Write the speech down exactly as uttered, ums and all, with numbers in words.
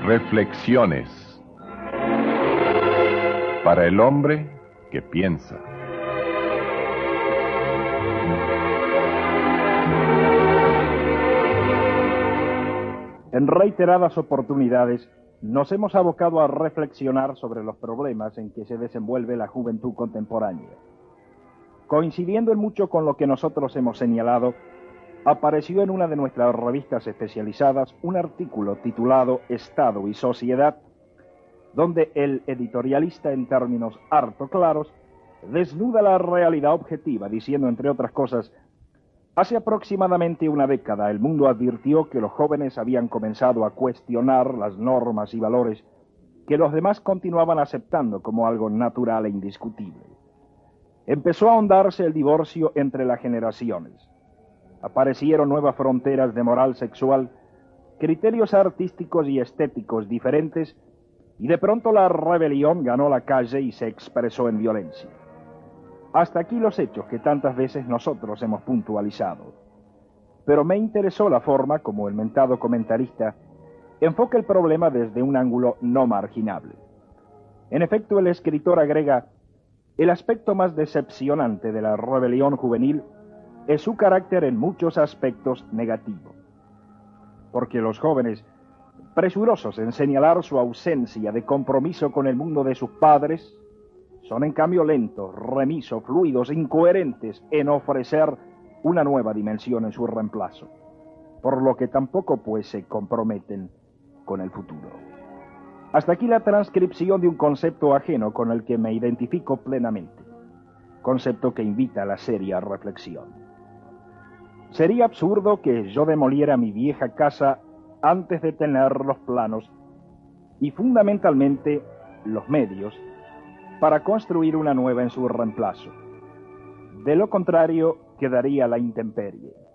Reflexiones para el hombre que piensa. En reiteradas oportunidades nos hemos abocado a reflexionar sobre los problemas en que se desenvuelve la juventud contemporánea. Coincidiendo en mucho con lo que nosotros hemos señalado, apareció en una de nuestras revistas especializadas un artículo titulado Estado y Sociedad, donde el editorialista, en términos harto claros, desnuda la realidad objetiva, diciendo, entre otras cosas: hace aproximadamente una década el mundo advirtió que los jóvenes habían comenzado a cuestionar las normas y valores que los demás continuaban aceptando como algo natural e indiscutible. Empezó a ahondarse el divorcio entre las generaciones. Aparecieron nuevas fronteras de moral sexual, criterios artísticos y estéticos diferentes, y de pronto la rebelión ganó la calle y se expresó en violencia. Hasta aquí los hechos que tantas veces nosotros hemos puntualizado. Pero me interesó la forma como el mentado comentarista enfoca el problema desde un ángulo no marginable. En efecto, el escritor agrega: el aspecto más decepcionante de la rebelión juvenil es su carácter en muchos aspectos negativo. Porque los jóvenes, presurosos en señalar su ausencia de compromiso con el mundo de sus padres, son en cambio lentos, remisos, fluidos, incoherentes en ofrecer una nueva dimensión en su reemplazo, por lo que tampoco pues se comprometen con el futuro. Hasta aquí la transcripción de un concepto ajeno con el que me identifico plenamente, concepto que invita a la seria reflexión. Sería absurdo que yo demoliera mi vieja casa antes de tener los planos y fundamentalmente los medios para construir una nueva en su reemplazo. De lo contrario, quedaría a la intemperie.